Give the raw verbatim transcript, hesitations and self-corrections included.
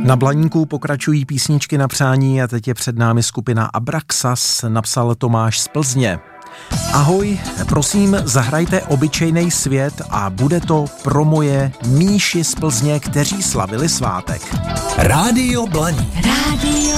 Na Blaníku pokračují písničky na přání a teď je před námi skupina Abraxas, napsal Tomáš z Plzně. Ahoj, prosím, zahrajte Obyčejnej svět a bude to pro moje Míši z Plzně, kteří slavili svátek. Rádio Blaník. Rádio